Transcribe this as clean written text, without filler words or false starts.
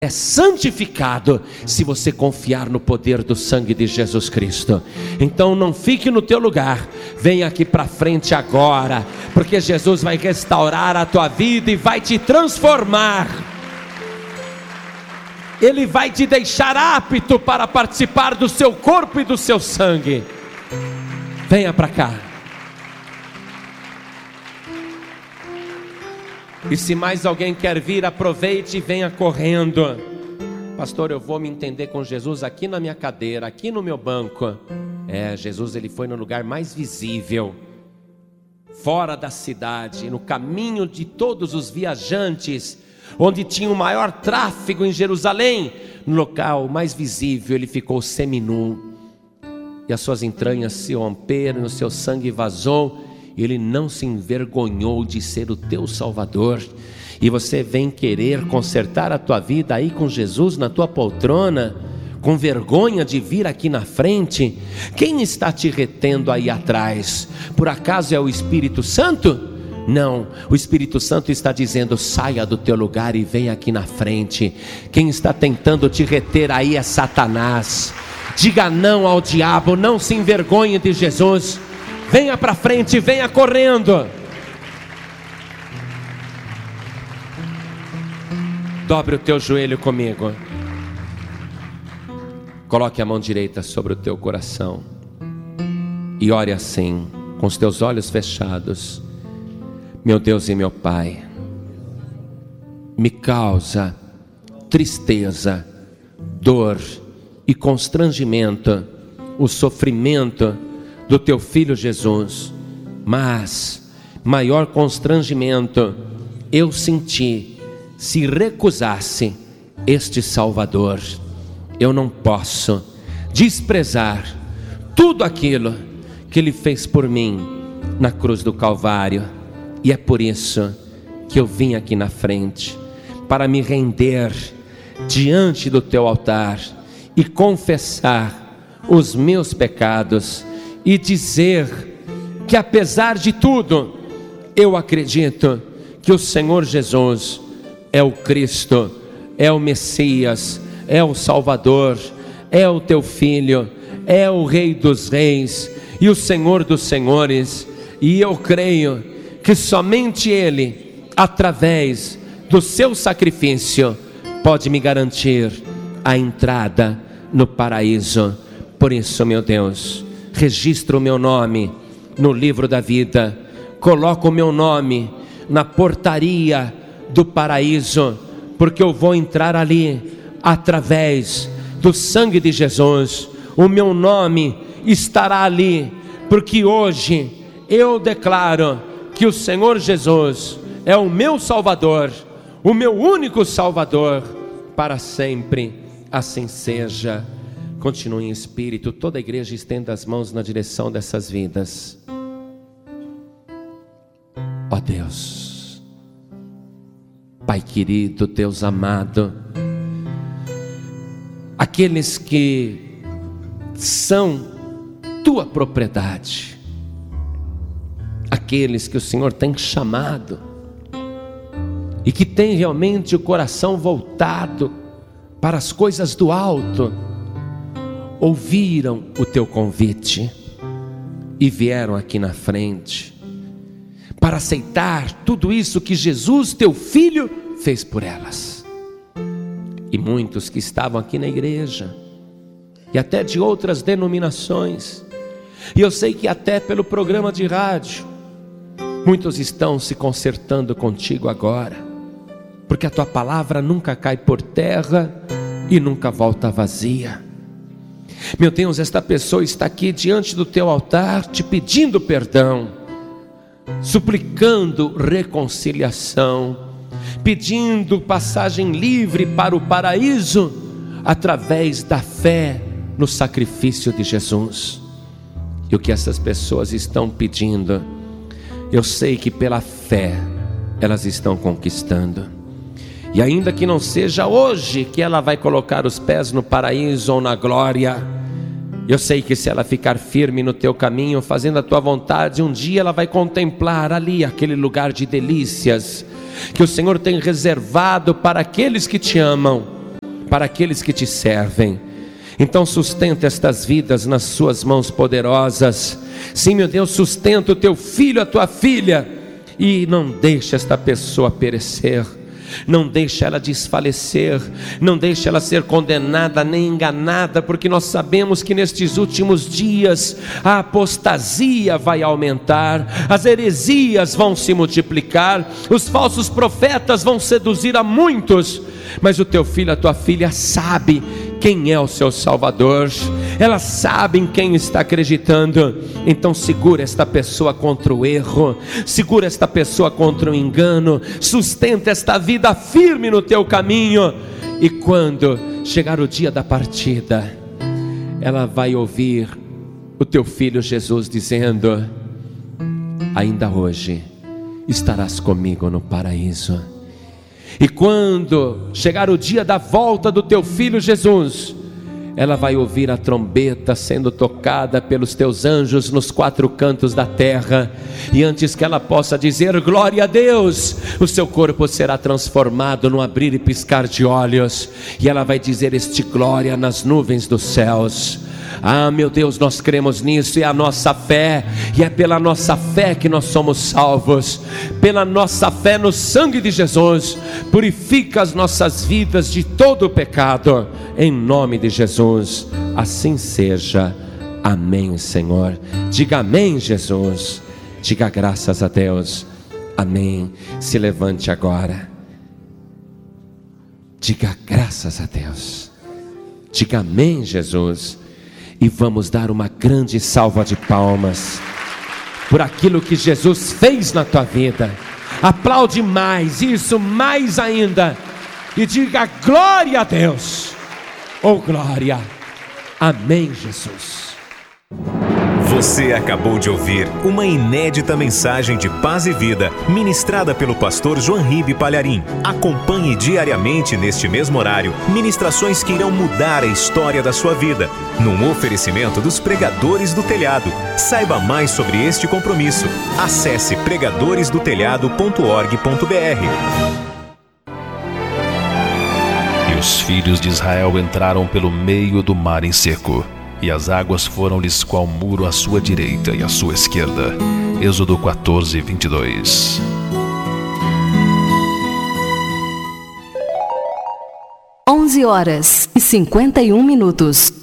é santificado se você confiar no poder do sangue de Jesus Cristo. Então não fique no teu lugar, venha aqui para frente agora, porque Jesus vai restaurar a tua vida e vai te transformar. Ele vai te deixar apto para participar do seu corpo e do seu sangue. Venha para cá. E se mais alguém quer vir, aproveite e venha correndo. Pastor, eu vou me entender com Jesus aqui na minha cadeira, aqui no meu banco. Jesus, ele foi no lugar mais visível, fora da cidade, no caminho de todos os viajantes, onde tinha o maior tráfego em Jerusalém. No local mais visível, ele ficou seminu, e as suas entranhas se romperam, o seu sangue vazou. Ele não se envergonhou de ser o teu Salvador. E você vem querer consertar a tua vida aí com Jesus na tua poltrona, com vergonha de vir aqui na frente? Quem está te retendo aí atrás? Por acaso é o Espírito Santo? Não, o Espírito Santo está dizendo: saia do teu lugar e venha aqui na frente. Quem está tentando te reter aí é Satanás. Diga não ao diabo, não se envergonhe de Jesus. Venha para frente, venha correndo. Dobre o teu joelho comigo. Coloque a mão direita sobre o teu coração e ore assim, com os teus olhos fechados. Meu Deus e meu Pai, me causa tristeza, dor e constrangimento o sofrimento do teu filho Jesus, mas maior constrangimento eu senti se recusasse este Salvador. Eu não posso desprezar tudo aquilo que Ele fez por mim na cruz do Calvário, e é por isso que eu vim aqui na frente, para me render diante do teu altar e confessar os meus pecados e dizer que apesar de tudo, eu acredito que o Senhor Jesus é o Cristo, é o Messias, é o Salvador, é o teu Filho, é o Rei dos Reis e o Senhor dos Senhores. E eu creio que somente Ele, através do seu sacrifício, pode me garantir a entrada no paraíso. Por isso, meu Deus, registra o meu nome no livro da vida, coloca o meu nome na portaria do paraíso, porque eu vou entrar ali através do sangue de Jesus. O meu nome estará ali, porque hoje eu declaro que o Senhor Jesus é o meu Salvador, o meu único Salvador, para sempre. Assim seja. Continue em espírito. Toda a igreja estenda as mãos na direção dessas vidas. Ó Deus, Pai querido, Deus amado, aqueles que são tua propriedade, aqueles que o Senhor tem chamado e que tem realmente o coração voltado para as coisas do alto, ouviram o teu convite e vieram aqui na frente para aceitar tudo isso que Jesus, teu Filho, fez por elas. E muitos que estavam aqui na igreja e até de outras denominações, e eu sei que até pelo programa de rádio, muitos estão se consertando contigo agora, porque a tua palavra nunca cai por terra e nunca volta vazia. Meu Deus, esta pessoa está aqui diante do teu altar, te pedindo perdão, suplicando reconciliação, pedindo passagem livre para o paraíso, através da fé no sacrifício de Jesus. E o que essas pessoas estão pedindo, eu sei que pela fé elas estão conquistando. E ainda que não seja hoje que ela vai colocar os pés no paraíso ou na glória, eu sei que se ela ficar firme no teu caminho, fazendo a tua vontade, um dia ela vai contemplar ali aquele lugar de delícias que o Senhor tem reservado para aqueles que te amam, para aqueles que te servem. Então sustenta estas vidas nas suas mãos poderosas. Sim, meu Deus, sustenta o teu filho, a tua filha, e não deixa esta pessoa perecer. Não deixa ela desfalecer, não deixa ela ser condenada nem enganada, porque nós sabemos que nestes últimos dias a apostasia vai aumentar, as heresias vão se multiplicar, os falsos profetas vão seduzir a muitos, mas o teu filho, a tua filha sabe quem é o seu Salvador, elas sabem quem está acreditando. Então segura esta pessoa contra o erro, segura esta pessoa contra o engano, sustenta esta vida firme no teu caminho, e quando chegar o dia da partida, ela vai ouvir o teu filho Jesus dizendo: ainda hoje estarás comigo no paraíso. E quando chegar o dia da volta do teu filho Jesus, ela vai ouvir a trombeta sendo tocada pelos teus anjos nos 4 cantos da terra, e antes que ela possa dizer glória a Deus, o seu corpo será transformado no abrir e piscar de olhos, e ela vai dizer este glória nas nuvens dos céus. Ah, meu Deus, nós cremos nisso, e a nossa fé, e é pela nossa fé que nós somos salvos, pela nossa fé no sangue de Jesus. Purifica as nossas vidas de todo o pecado, em nome de Jesus, assim seja. Amém, Senhor. Diga amém, Jesus. Diga graças a Deus. Amém. Se levante agora. Diga graças a Deus. Diga amém, Jesus. E vamos dar uma grande salva de palmas por aquilo que Jesus fez na tua vida. Aplaude mais, isso, mais ainda, e diga glória a Deus. Oh glória, amém, Jesus. Você acabou de ouvir uma inédita mensagem de paz e vida, ministrada pelo pastor João Ribe Palharim. Acompanhe diariamente neste mesmo horário, ministrações que irão mudar a história da sua vida, num oferecimento dos Pregadores do Telhado. Saiba mais sobre este compromisso. Acesse pregadoresdotelhado.org.br. E os filhos de Israel entraram pelo meio do mar em seco, e as águas foram-lhes qual muro à sua direita e à sua esquerda. Êxodo 14, 22. 11h51.